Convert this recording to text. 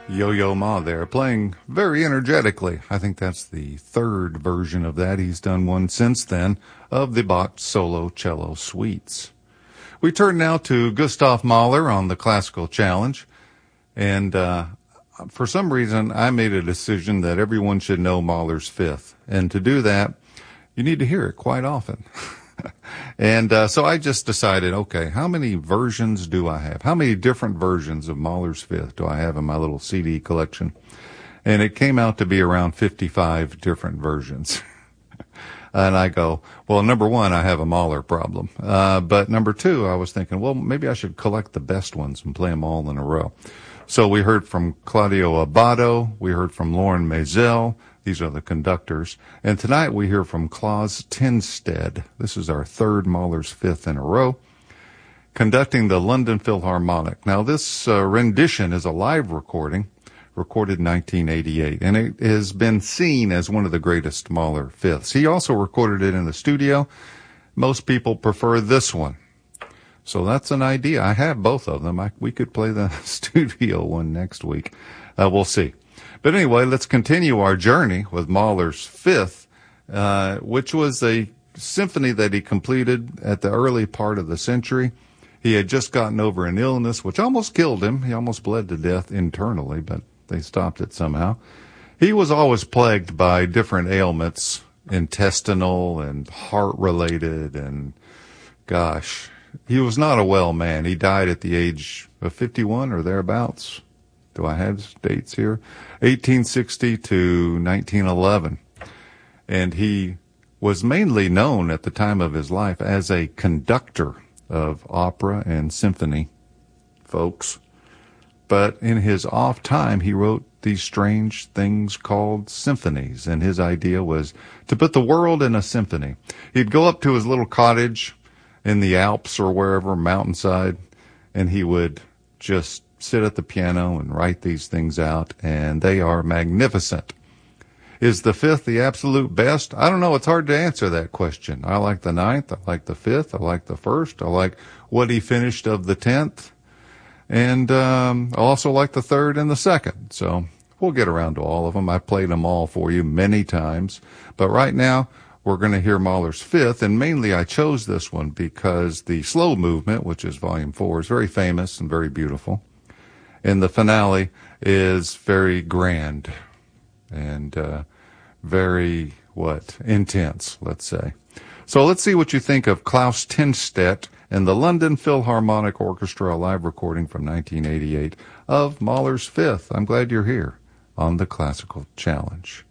Yo-Yo Ma there, playing very energetically. I think that's the third version of that. He's done one since then of the Bach Solo Cello Suites. We turn now to Gustav Mahler on the Classical Challenge. And for some reason, I made a decision that everyone should know Mahler's Fifth. And to do that, you need to hear it quite often. And so I just decided, okay, how many versions do I have? How many different versions of Mahler's Fifth do I have in my little CD collection? And it came out to be around 55 different versions. And I go, well, number one, I have a Mahler problem. But number two, I was thinking, well, maybe I should collect the best ones and play them all in a row. So we heard from Claudio Abbado. We heard from Loren Maazel. These are the conductors. And tonight we hear from Claus Tinstead. This is our third Mahler's Fifth in a row, conducting the London Philharmonic. Now, this rendition is a live recording, recorded in 1988, and it has been seen as one of the greatest Mahler Fifths. He also recorded it in the studio. Most people prefer this one. So that's an idea. I have both of them. We could play the studio one next week. We'll see. But anyway, let's continue our journey with Mahler's Fifth, which was a symphony that he completed at the early part of the century. He had just gotten over an illness which almost killed him. He almost bled to death internally, but they stopped it somehow. He was always plagued by different ailments, intestinal and heart-related, and gosh, he was not a well man. He died at the age of 51 or thereabouts. Do I have dates here? 1860 to 1911. And he was mainly known at the time of his life as a conductor of opera and symphony folks. But in his off time, he wrote these strange things called symphonies. And his idea was to put the world in a symphony. He'd go up to his little cottage in the Alps or wherever, mountainside, and he would just sit at the piano and write these things out, and they are magnificent. Is the fifth the absolute best? I don't know. It's hard to answer that question. I like the ninth. I like the fifth. I like the first. I like what he finished of the 10th. And I also like the third and the second. So we'll get around to all of them. I played them all for you many times. But right now, we're going to hear Mahler's Fifth, and mainly I chose this one because the slow movement, which is Volume 4, is very famous and very beautiful. And the finale is very grand and very, intense, let's say. So let's see what you think of Claus Tinstedt and the London Philharmonic Orchestra, a live recording from 1988 of Mahler's Fifth. I'm glad you're here on the Classical Challenge.